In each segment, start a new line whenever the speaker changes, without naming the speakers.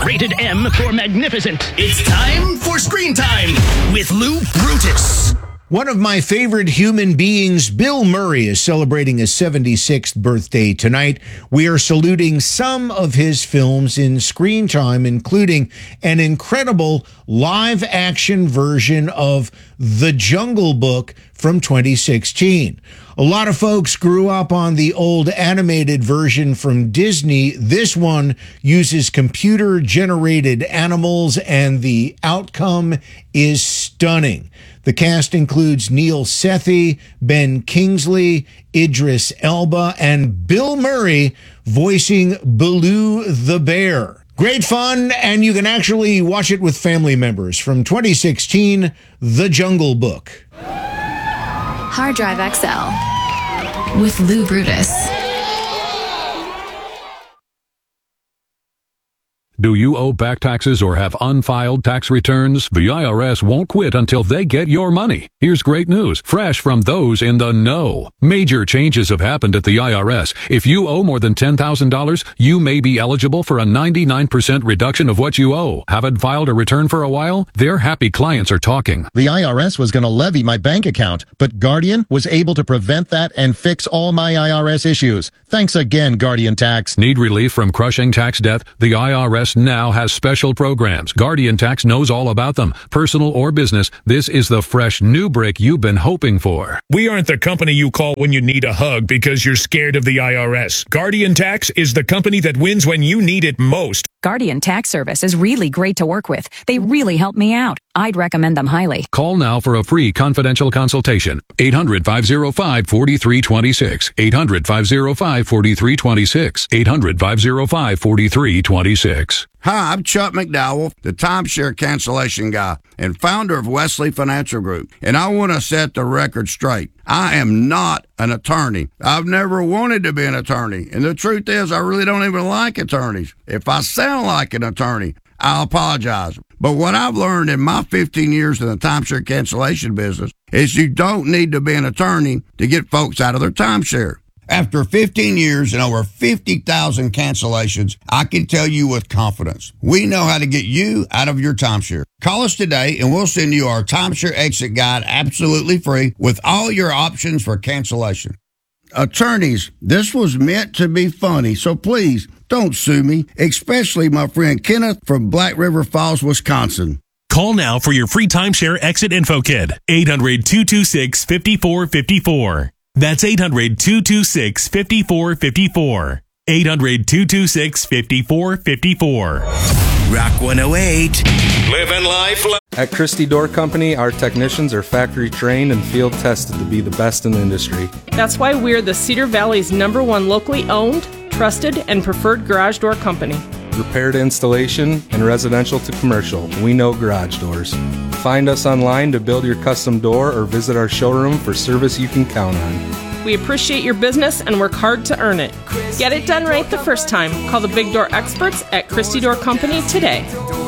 Rated M for magnificent.
It's time for Screen Time with Lou Brutus.
One of my favorite human beings, Bill Murray, is celebrating his 76th birthday tonight. We are saluting some of his films in Screen Time, including an incredible live-action version of The Jungle Book from 2016. A lot of folks grew up on the old animated version from Disney. This one uses computer-generated animals, and the outcome is stunning. The cast includes Neil Sethi, Ben Kingsley, Idris Elba, and Bill Murray voicing Baloo the bear. Great fun, and you can actually watch it with family members. From 2016, The Jungle Book.
Hard Drive XL with Lou Brutus.
Do you owe back taxes or have unfiled tax returns? The IRS won't quit until they get your money. Here's great news, fresh from those in the know. Major changes have happened at the IRS. If you owe more than $10,000, you may be eligible for a 99% reduction of what you owe. Haven't filed a return for a while? Their happy clients are talking.
The IRS was going to levy my bank account, but Guardian was able to prevent that and fix all my IRS issues. Thanks again, Guardian Tax.
Need relief from crushing tax debt? The IRS now has special programs. Guardian Tax knows all about them. Personal or business, this is the fresh new break you've been hoping for.
We aren't the company you call when you need a hug because you're scared of the IRS. Guardian Tax is the company that wins when you need it most.
Guardian Tax Service is really great to work with. They really help me out. I'd recommend them highly.
Call now for a free confidential consultation. 800-505-4326. 800-505-4326. 800-505-4326.
Hi, I'm Chuck McDowell, the timeshare cancellation guy and founder of Wesley Financial Group, and I want to set the record straight. I am not an attorney. I've never wanted to be an attorney, and the truth is I really don't even like attorneys. If I sound like an attorney, I'll apologize. But what I've learned in my 15 years in the timeshare cancellation business is you don't need to be an attorney to get folks out of their timeshare. After 15 years and over 50,000 cancellations, I can tell you with confidence, we know how to get you out of your timeshare. Call us today and we'll send you our timeshare exit guide absolutely free with all your options for cancellation. Attorneys, this was meant to be funny, so please don't sue me, especially my friend Kenneth from Black River Falls, Wisconsin.
Call now for your free timeshare exit info kit. 800-226-5454. That's 800-226-5454. 800-226-5454.
Rock 108. Living life.
At Christie Door Company, our technicians are factory trained and field tested to be the best in the industry.
That's why we're the Cedar Valley's #1 locally owned, trusted, and preferred garage door company.
Repair to installation and residential to commercial, we know garage doors. Find us online to build your custom door or visit our showroom for service you can count on.
We appreciate your business and work hard to earn it. Get it done right the first time. Call the Big Door experts at Christie Door Company today.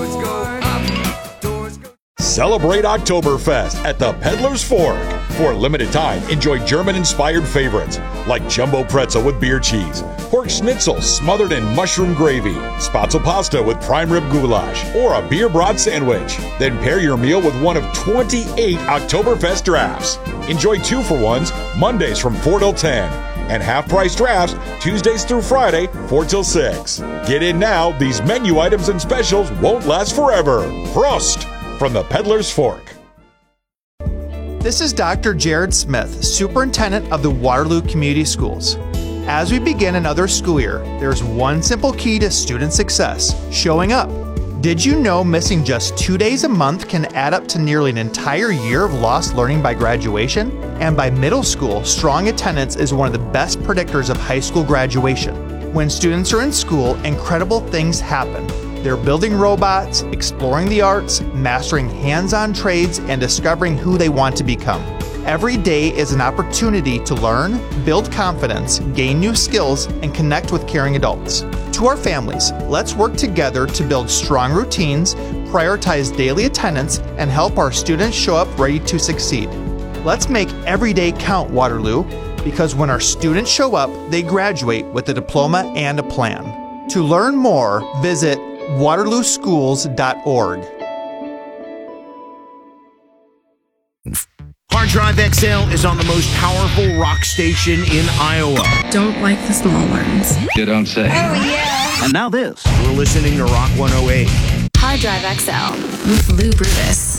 Celebrate Oktoberfest at the Peddler's Fork. For a limited time, enjoy German-inspired favorites like jumbo pretzel with beer cheese, pork schnitzel smothered in mushroom gravy, spatzel pasta with prime rib goulash, or a beer brat sandwich. Then pair your meal with one of 28 Oktoberfest drafts. Enjoy 2-for-1s Mondays from 4 till 10 and half-price drafts Tuesdays through Friday 4 till 6. Get in now. These menu items and specials won't last forever. Prost! From the Peddler's Fork.
This is Dr. Jared Smith, Superintendent of the Waterloo Community Schools. As we begin another school year, there's one simple key to student success: showing up. Did you know missing just 2 days a month can add up to nearly an entire year of lost learning by graduation? And by middle school, strong attendance is one of the best predictors of high school graduation. When students are in school, incredible things happen. They're building robots, exploring the arts, mastering hands-on trades, and discovering who they want to become. Every day is an opportunity to learn, build confidence, gain new skills, and connect with caring adults. To our families, let's work together to build strong routines, prioritize daily attendance, and help our students show up ready to succeed. Let's make every day count, Waterloo, because when our students show up, they graduate with a diploma and a plan. To learn more, visit waterlooschools.org.
Hard Drive XL is on the most powerful rock station in Iowa.
Don't like the small ones.
You don't say.
Oh, yeah.
And now this. We're listening to Rock 108.
Hard Drive XL with Lou Brutus.